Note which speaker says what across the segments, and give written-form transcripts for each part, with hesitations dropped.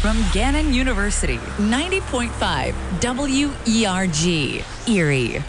Speaker 1: From Gannon University, 90.5 WERG, Erie.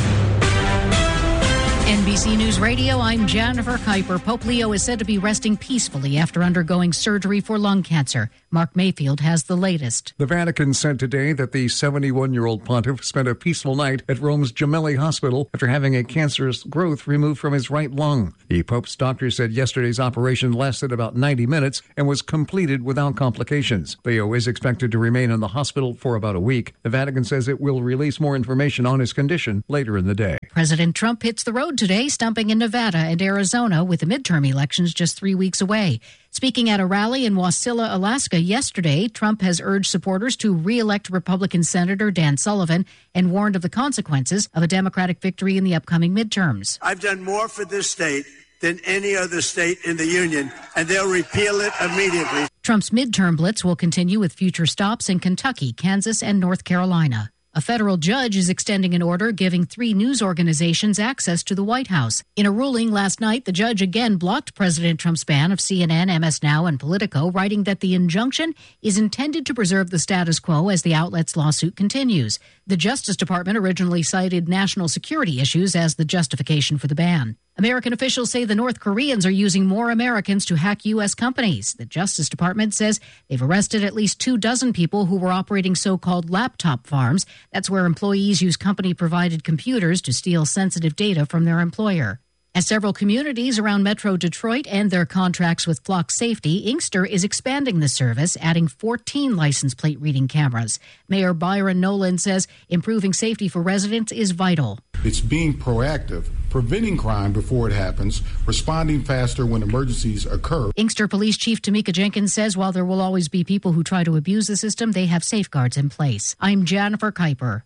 Speaker 2: NBC News Radio, I'm Jennifer Kuiper. Pope Leo is said to be resting peacefully after undergoing surgery for lung cancer. Mark Mayfield has the latest.
Speaker 3: The Vatican said today that the 71-year-old pontiff spent a peaceful night at Rome's Gemelli Hospital after having a cancerous growth removed from his right lung. The Pope's doctor said yesterday's operation lasted about 90 minutes and was completed without complications. Leo is expected to remain in the hospital for about a week. The Vatican says it will release more information on his condition later in the day.
Speaker 2: President Trump hits the road today, stumping in Nevada and Arizona with the midterm elections just 3 weeks away. Speaking at a rally in Wasilla, Alaska yesterday, Trump has urged supporters to re-elect Republican Senator Dan Sullivan and warned of the consequences of a Democratic victory in the upcoming midterms.
Speaker 4: I've done more for this state than any other state in the union, and they'll repeal it immediately.
Speaker 2: Trump's midterm blitz will continue with future stops in Kentucky, Kansas, and North Carolina. A federal judge is extending an order giving 3 news organizations access to the White House. In a ruling last night, the judge again blocked President Trump's ban of CNN, MS Now, and Politico, writing that the injunction is intended to preserve the status quo as the outlet's lawsuit continues. The Justice Department originally cited national security issues as the justification for the ban. American officials say the North Koreans are using more Americans to hack U.S. companies. The Justice Department says they've arrested at least 24 people who were operating so-called laptop farms. That's where employees use company-provided computers to steal sensitive data from their employer. As several communities around Metro Detroit end their contracts with Flock Safety, Inkster is expanding the service, adding 14 license plate reading cameras. Mayor Byron Nolan says improving safety for residents is vital.
Speaker 5: It's being proactive, preventing crime before it happens, responding faster when emergencies occur.
Speaker 2: Inkster Police Chief Tamika Jenkins says while there will always be people who try to abuse the system, they have safeguards in place. I'm Jennifer Kuiper.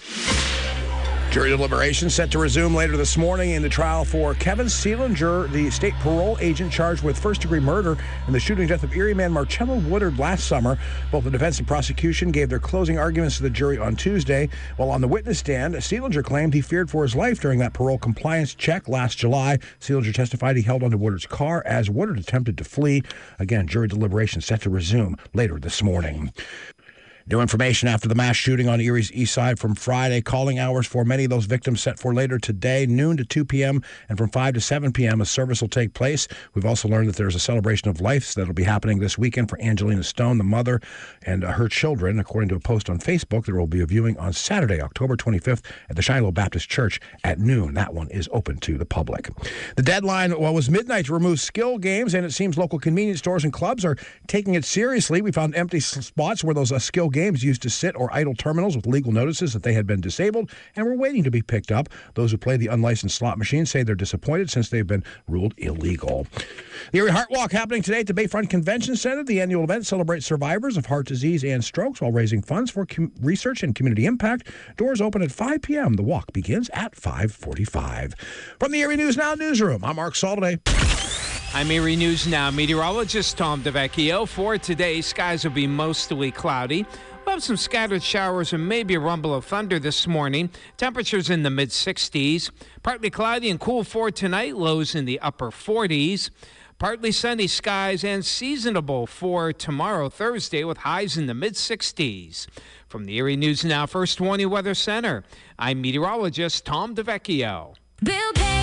Speaker 6: Jury deliberations set to resume later this morning in the trial for Kevin Seelinger, the state parole agent charged with first-degree murder in the shooting death of Erie man Marcello Woodard last summer. Both the defense and prosecution gave their closing arguments to the jury on Tuesday. While on the witness stand, Seelinger claimed he feared for his life during that parole compliance check last July. Seelinger testified he held onto Woodard's car as Woodard attempted to flee. Again, jury deliberations set to resume later this morning. New information after the mass shooting on Erie's east side from Friday. Calling hours for many of those victims set for later today, noon to 2 p.m. and from 5 to 7 p.m. a service will take place. We've also learned that there's a celebration of life that will be happening this weekend for Angelina Stone, the mother, and her children. According to a post on Facebook, there will be a viewing on Saturday, October 25th at the Shiloh Baptist Church at noon. That one is open to the public. The deadline was midnight to remove skill games, and it seems local convenience stores and clubs are taking it seriously. We found empty spots where those skill games used to sit or idle terminals with legal notices that they had been disabled and were waiting to be picked up. Those who play the unlicensed slot machines say they're disappointed since they've been ruled illegal. The Erie Heart Walk happening today at the Bayfront Convention Center. The annual event celebrates survivors of heart disease and strokes while raising funds for research and community impact. Doors open at 5 p.m. The walk begins at 5:45. From the Erie News Now newsroom, I'm Mark Salday.
Speaker 7: I'm Erie News Now meteorologist Tom DeVecchio. For today, skies will be mostly cloudy. We'll have some scattered showers and maybe a rumble of thunder this morning. Temperatures in the mid-60s. Partly cloudy and cool for tonight. Lows in the upper 40s. Partly sunny skies and seasonable for tomorrow, Thursday, with highs in the mid-60s. From the Erie News Now First Warning Weather Center, I'm meteorologist Tom DeVecchio.